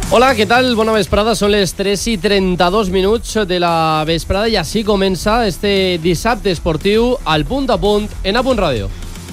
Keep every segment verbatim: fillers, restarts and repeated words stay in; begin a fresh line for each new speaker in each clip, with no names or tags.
Hola, què tal? Bona vesprada. Són les tres i trenta-dos minuts de la vesprada i així comença este dissabte esportiu al Punt a Punt en A Punt Ràdio.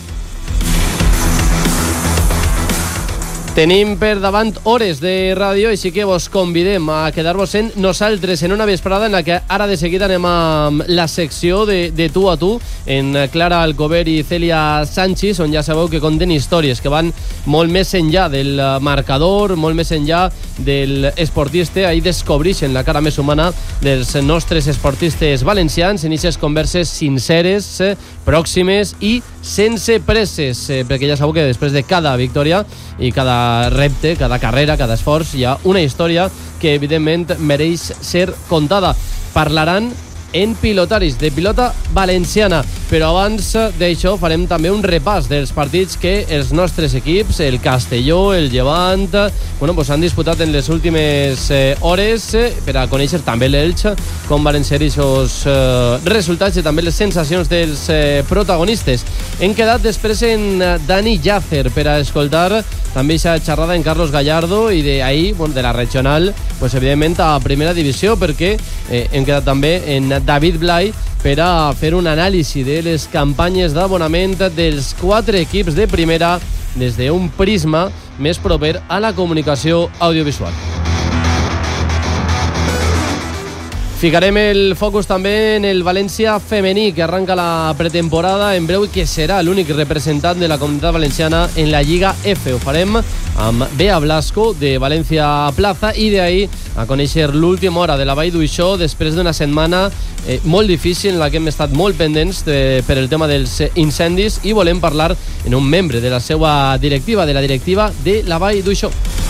Tenim per davant hores de ràdio, així que vos convidem a quedar-vos en nosaltres en una vesprada en la que ara de seguida anem a la secció de, de tu a tu en Clara Alcover i Cèlia Sanchis, on ja sabeu que conten històries que van molt més enllà del marcador, molt més enllà del esportista. Ahí descobreixen la cara més humana dels nostres esportistes valencians en aquestes converses sinceres, pròximes i sense presses, perquè ja sabeu que després de cada victòria i cada repte, cada carrera, cada esforç, hi ha una història que evidentment mereix ser contada. Parlaran en pilotaris, de pilota valenciana, però abans d'això farem també un repàs dels partits que els nostres equips, el Castelló, el Llevant, bueno, pues han disputat en les últimes eh, hores eh, per a conèixer també l'Elx, com van ser aquests eh, resultats i també les sensacions dels eh, protagonistes. Hem quedat després en Dani Llàcer per a escoltar també aquesta xerrada en Carlos Gallardo i d'ahir, bueno, de la regional, pues evidentment a primera divisió, perquè eh, hem quedat també en David Blay per a fer un anàlisi de les campanyes d'abonament dels quatre equips de primera des d'un prisma més proper a la comunicació audiovisual. Ficarem el focus també en el València femení, que arranca la pretemporada en breu i que serà l'únic representant de la comunitat valenciana en la Lliga F. Ho farem amb Bea Blasco de València Plaza i d'ahir a conèixer l'última hora de la Vall d'Uixó després d'una setmana eh, molt difícil en la que hem estat molt pendents de, per el tema dels incendis, i volem parlar en un membre de la seva directiva, de la directiva de la Vall d'Uixó.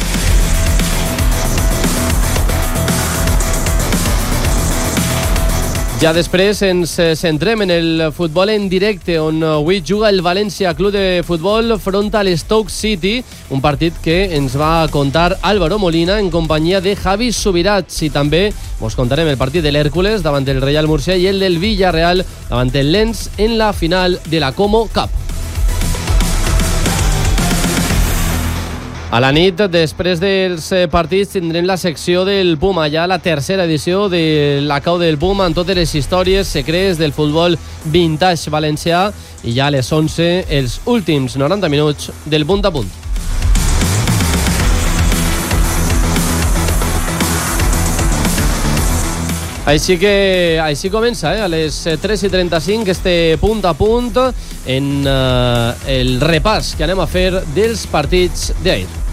Ja després ens centrem en el futbol en directe, on avui juga el València Club de Futbol front a l'Stoke City, un partit que ens va contar Álvaro Molina en companyia de Javi Subirats, i també us contarem el partit de l'Hèrcules davant del Real Murcia i el del Villarreal davant el Lens en la final de la Como Cup. A la nit, després dels partits, tindrem la secció del Puma, ja la tercera edició de la cau del Puma, amb totes les històries, secrets del futbol vintage valencià, i ja a les onze, els últims noranta minuts del Punt a Punt. Així que així comença, eh? A les tres i trenta-cinc, este Punt a Punt en eh, el repàs que anem a fer dels partits d'ahir.